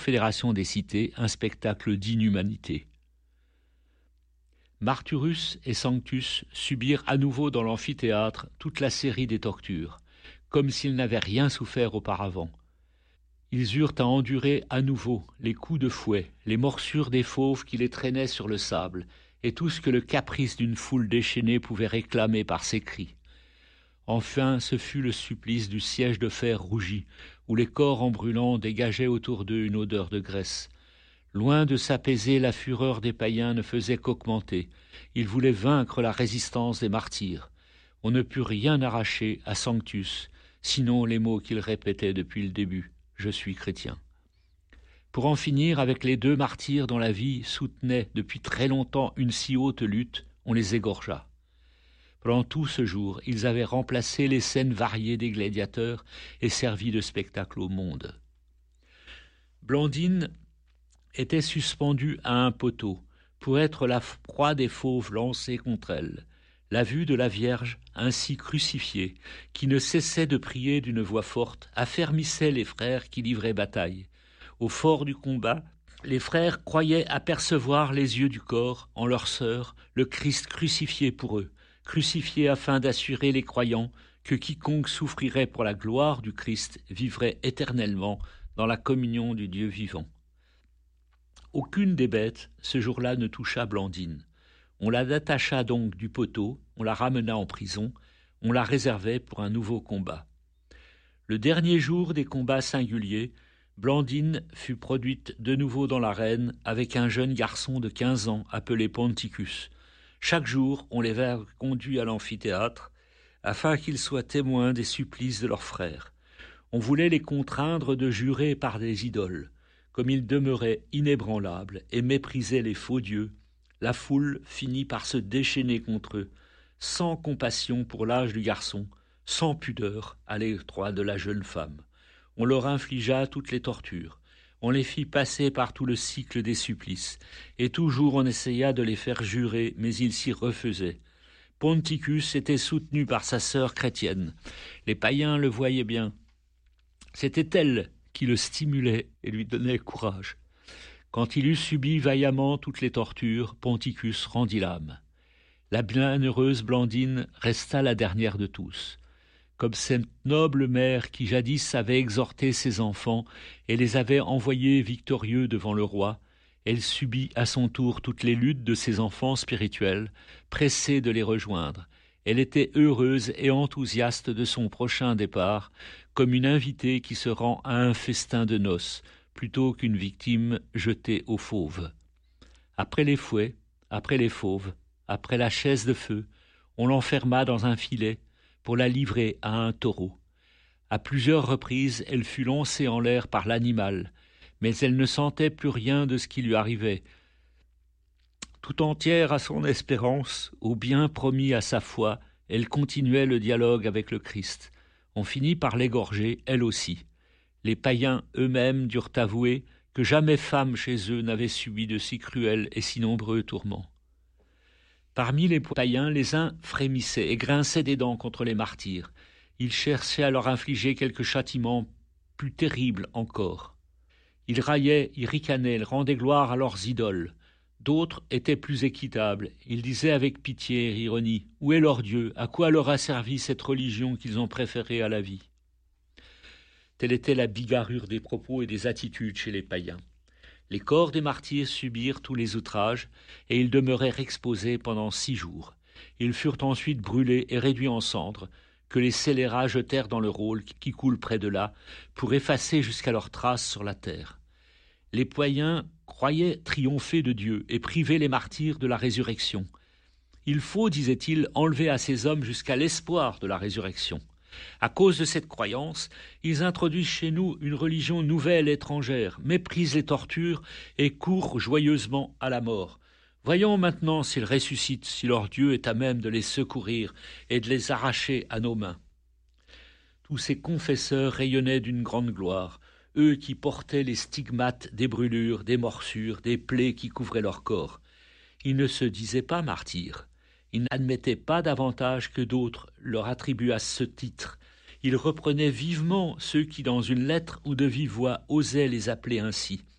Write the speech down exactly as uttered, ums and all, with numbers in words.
Confédération des cités, un spectacle d'inhumanité. Marturus et Sanctus subirent à nouveau dans l'amphithéâtre toute la série des tortures, comme s'ils n'avaient rien souffert auparavant. Ils eurent à endurer à nouveau les coups de fouet, les morsures des fauves qui les traînaient sur le sable, et tout ce que le caprice d'une foule déchaînée pouvait réclamer par ses cris. Enfin, ce fut le supplice du siège de fer rougi, où les corps en brûlant dégageaient autour d'eux une odeur de graisse. Loin de s'apaiser, la fureur des païens ne faisait qu'augmenter. Ils voulaient vaincre la résistance des martyrs. On ne put rien arracher à Sanctus, sinon les mots qu'il répétait depuis le début. « Je suis chrétien ». Pour en finir avec les deux martyrs dont la vie soutenait depuis très longtemps une si haute lutte, on les égorgea. Pendant tout ce jour, ils avaient remplacé les scènes variées des gladiateurs et servi de spectacle au monde. Blandine était suspendue à un poteau pour être la proie des fauves lancés contre elle. La vue de la Vierge, ainsi crucifiée, qui ne cessait de prier d'une voix forte, affermissait les frères qui livraient bataille. Au fort du combat, les frères croyaient apercevoir les yeux du corps, en leur sœur, le Christ crucifié pour eux, crucifié afin d'assurer les croyants que quiconque souffrirait pour la gloire du Christ vivrait éternellement dans la communion du Dieu vivant. Aucune des bêtes, ce jour-là, ne toucha Blandine. On la détacha donc du poteau, on la ramena en prison, on la réservait pour un nouveau combat. Le dernier jour des combats singuliers, Blandine fut produite de nouveau dans l'arène avec un jeune garçon de quinze ans appelé Ponticus. Chaque jour, on les avait conduits à l'amphithéâtre afin qu'ils soient témoins des supplices de leurs frères. On voulait les contraindre de jurer par des idoles. Comme ils demeuraient inébranlables et méprisaient les faux dieux, la foule finit par se déchaîner contre eux, sans compassion pour l'âge du garçon, sans pudeur à l'endroit de la jeune femme. On leur infligea toutes les tortures, on les fit passer par tout le cycle des supplices, et toujours on essaya de les faire jurer, mais ils s'y refusaient. Ponticus était soutenu par sa sœur chrétienne. Les païens le voyaient bien. C'était elle qui le stimulait et lui donnait courage. Quand il eut subi vaillamment toutes les tortures, Ponticus rendit l'âme. La bienheureuse Blandine resta la dernière de tous. Comme cette noble mère qui jadis avait exhorté ses enfants et les avait envoyés victorieux devant le roi, elle subit à son tour toutes les luttes de ses enfants spirituels, pressée de les rejoindre. Elle était heureuse et enthousiaste de son prochain départ, comme une invitée qui se rend à un festin de noces, plutôt qu'une victime jetée aux fauves. Après les fouets, après les fauves, après la chaise de feu, on l'enferma dans un filet pour la livrer à un taureau. À plusieurs reprises, elle fut lancée en l'air par l'animal, mais elle ne sentait plus rien de ce qui lui arrivait. Tout entière à son espérance, au bien promis à sa foi, elle continuait le dialogue avec le Christ. On finit par l'égorger, elle aussi. Les païens eux-mêmes durent avouer que jamais femme chez eux n'avait subi de si cruels et si nombreux tourments. Parmi les païens, les uns frémissaient et grinçaient des dents contre les martyrs. Ils cherchaient à leur infliger quelque châtiment plus terrible encore. Ils raillaient, ils ricanaient, ils rendaient gloire à leurs idoles. D'autres étaient plus équitables. Ils disaient avec pitié et ironie « Où est leur Dieu ? À quoi leur a servi cette religion qu'ils ont préférée à la vie ?» Telle était la bigarrure des propos et des attitudes chez les païens. Les corps des martyrs subirent tous les outrages et ils demeurèrent exposés pendant six jours. Ils furent ensuite brûlés et réduits en cendres, que les scélérats jetèrent dans le Rhône qui coule près de là, pour effacer jusqu'à leurs traces sur la terre. Les païens croyaient triompher de Dieu et priver les martyrs de la résurrection. Il faut, disait-il, enlever à ces hommes jusqu'à l'espoir de la résurrection. À cause de cette croyance, ils introduisent chez nous une religion nouvelle et étrangère, méprisent les tortures et courent joyeusement à la mort. Voyons maintenant s'ils ressuscitent, si leur Dieu est à même de les secourir et de les arracher à nos mains. Tous ces confesseurs rayonnaient d'une grande gloire, eux qui portaient les stigmates des brûlures, des morsures, des plaies qui couvraient leur corps. Ils ne se disaient pas martyrs. Ils n'admettaient pas davantage que d'autres leur attribuassent ce titre. Ils reprenaient vivement ceux qui, dans une lettre ou de vive voix, osaient les appeler ainsi.